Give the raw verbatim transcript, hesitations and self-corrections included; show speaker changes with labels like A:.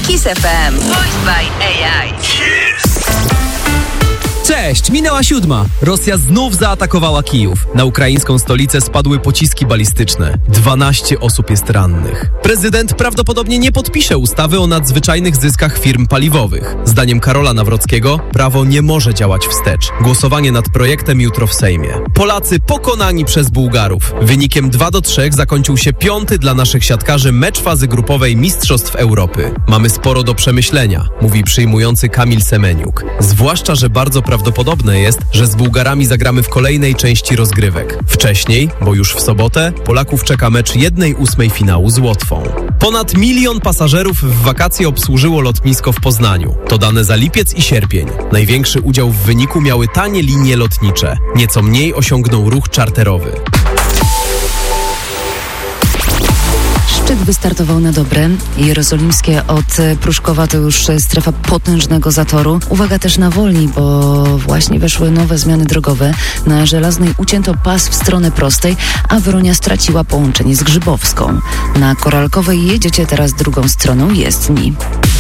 A: Kiss F M. Voiced by A I.
B: Cześć, minęła siódma. Rosja znów zaatakowała Kijów. Na ukraińską stolicę spadły pociski balistyczne. dwanaście osób jest rannych. Prezydent prawdopodobnie nie podpisze ustawy o nadzwyczajnych zyskach firm paliwowych. Zdaniem Karola Nawrockiego prawo nie może działać wstecz. Głosowanie nad projektem jutro w Sejmie. Polacy pokonani przez Bułgarów. Wynikiem dwa do trzech zakończył się piąty dla naszych siatkarzy mecz fazy grupowej Mistrzostw Europy. Mamy sporo do przemyślenia, mówi przyjmujący Kamil Semeniuk. Zwłaszcza, że bardzo prawdopodobne jest, że z Bułgarami zagramy w kolejnej części rozgrywek. Wcześniej, bo już w sobotę, Polaków czeka mecz jednej ósmej finału z Łotwą. Ponad milion pasażerów w wakacje obsłużyło lotnisko w Poznaniu. To dane za lipiec i sierpień. Największy udział w wyniku miały tanie linie lotnicze. Nieco mniej osiągnął ruch czarterowy.
C: Szczyt wystartował na dobre. Jerozolimskie od Pruszkowa to już strefa potężnego zatoru. Uwaga też na Wolni, bo właśnie weszły nowe zmiany drogowe. Na Żelaznej ucięto pas w stronę prostej, a Wronia straciła połączenie z Grzybowską. Na Koralkowej jedziecie teraz drugą stroną jezdni.